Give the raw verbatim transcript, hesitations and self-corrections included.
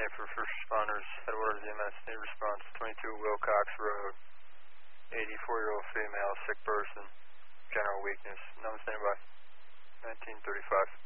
Coordinator for First Responders, Headwaters E M S, need response, twenty-two Wilcox Road, eighty-four-year-old female, sick person, general weakness, number standby, nineteen thirty-five.